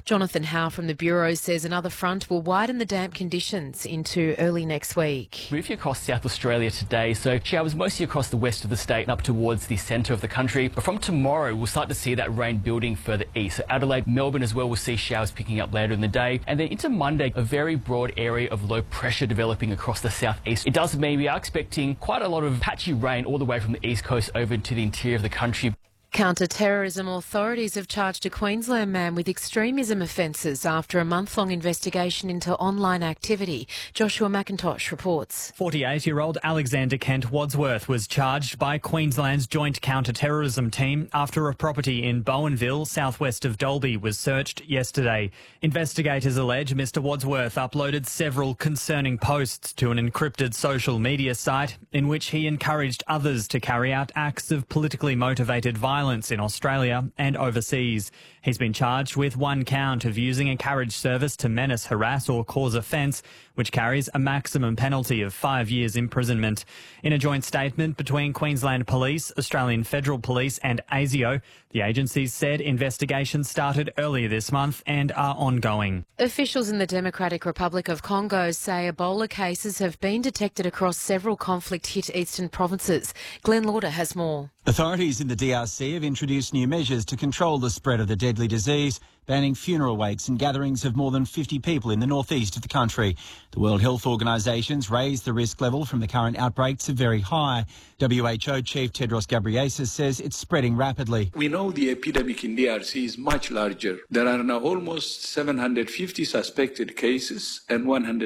Jonathan Howe from the Bureau says another front will widen the damp conditions into early next week. Moving across South Australia today, so showers mostly across the west of the state and up towards the centre of the country. But from tomorrow, we'll start to see that rain building further east. So Adelaide, Melbourne as well, will see showers picking up later in the day. And then into Monday, a very broad area of low pressure developing across the southeast. It does mean we are expecting quite a lot of patchy rain all the way from the east coast over to the interior of the country. Counter-terrorism authorities have charged a Queensland man with extremism offences after a month-long investigation into online activity. Joshua McIntosh reports. 48-year-old Alexander Kent Wadsworth was charged by Queensland's Joint Counter-Terrorism Team after a property in Bowenville, southwest of Dalby, was searched yesterday. Investigators allege Mr Wadsworth uploaded several concerning posts to an encrypted social media site in which he encouraged others to carry out acts of politically motivated violence in Australia and overseas. He's been charged with one count of using a carriage service to menace, harass or cause offence, which carries a maximum penalty of 5 years imprisonment. In a joint statement between Queensland Police, Australian Federal Police and ASIO, the agencies said investigations started earlier this month and are ongoing. Officials in the Democratic Republic of Congo say Ebola cases have been detected across several conflict-hit eastern provinces. Glenn Lauder has more. Authorities in the DRC have introduced new measures to control the spread of the deadly disease, banning funeral wakes and gatherings of more than 50 people in the northeast of the country. The World Health Organisation's raised the risk level from the current outbreak to very high. WHO Chief Tedros Ghebreyesus says it's spreading rapidly. We know the epidemic in DRC is much larger. There are now almost 750 suspected cases and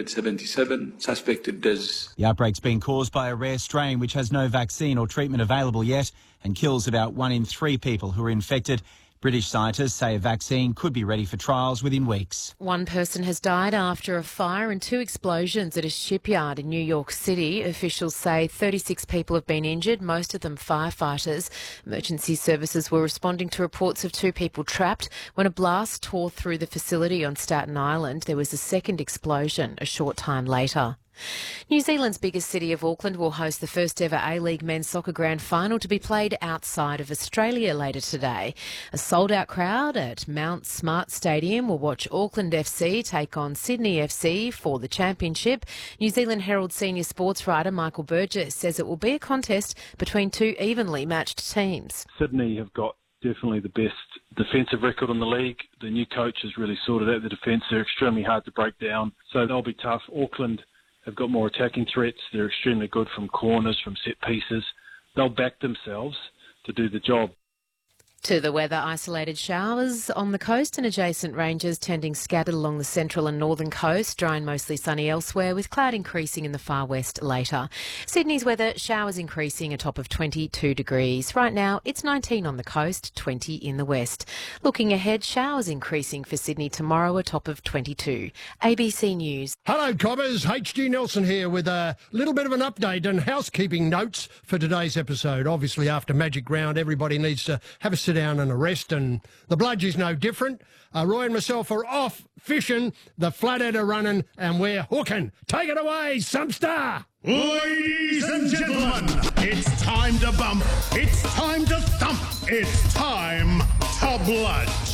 177 suspected deaths. The outbreak's been caused by a rare strain which has no vaccine or treatment available yet and kills about 1 in 3 people who are infected. British scientists say a vaccine could be ready for trials within weeks. One person has died after a fire and 2 explosions at a shipyard in New York City. Officials say 36 people have been injured, most of them firefighters. Emergency services were responding to reports of 2 people trapped when a blast tore through the facility on Staten Island. There was a second explosion a short time later. New Zealand's biggest city of Auckland will host the first ever A-League men's soccer grand final to be played outside of Australia later today. A sold-out crowd at Mount Smart Stadium will watch Auckland FC take on Sydney FC for the championship. New Zealand Herald senior sports writer Michael Burgess says it will be a contest between 2 evenly matched teams. Sydney have got definitely the best defensive record in the league. The new coach has really sorted out the defence. They're extremely hard to break down, so they'll be tough. Auckland have got more attacking threats. They're extremely good from corners, from set pieces. They'll back themselves to do the job. To the weather, isolated showers on the coast and adjacent ranges tending scattered along the central and northern coast, dry and mostly sunny elsewhere, with cloud increasing in the far west later. Sydney's weather, showers increasing, a top of 22 degrees. Right now, it's 19 on the coast, 20 in the west. Looking ahead, showers increasing for Sydney tomorrow, a top of 22. ABC News. Hello, Cobbers. HG Nelson here with a little bit of an update and housekeeping notes for today's episode. Obviously, after Magic Round, everybody needs to have a sit down and a rest, and the Bludge is no different. Roy and myself are off fishing, the flathead are running, and we're hooking. Take it away, Sumpstar! Ladies and gentlemen, it's time to bump, it's time to thump, it's time to bludge.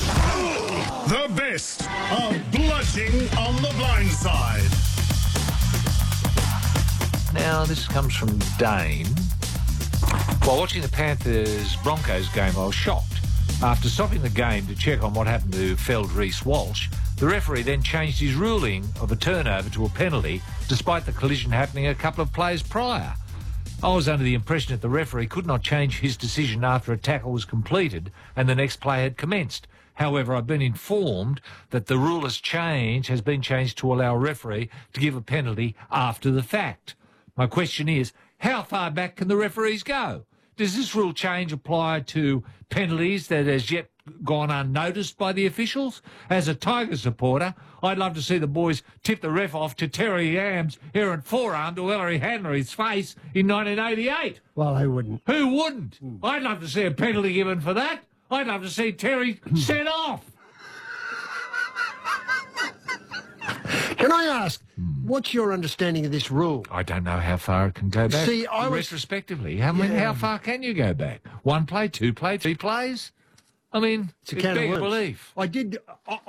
The best of bludging on the blind side. Now, this comes from Dane. While watching the Panthers-Broncos game, I was shocked. After stopping the game to check on what happened to Feld Reece-Walsh, the referee then changed his ruling of a turnover to a penalty, despite the collision happening a couple of plays prior. I was under the impression that the referee could not change his decision after a tackle was completed and the next play had commenced. However, I've been informed that the rule has been changed to allow a referee to give a penalty after the fact. My question is, how far back can the referees go? Does this rule change apply to penalties that has yet gone unnoticed by the officials? As a Tiger supporter, I'd love to see the boys tip the ref off to Terry Yam's errant forearm to Ellery Henry's face in 1988. Well, who wouldn't? Who wouldn't? I'd love to see a penalty given for that. I'd love to see Terry sent off. Can I ask, what's your understanding of this rule? I don't know how far it can go back. See, retrospectively, how far can you go back? 1 play, 2 play, 3 plays? I mean, it's a can of worms. Belief.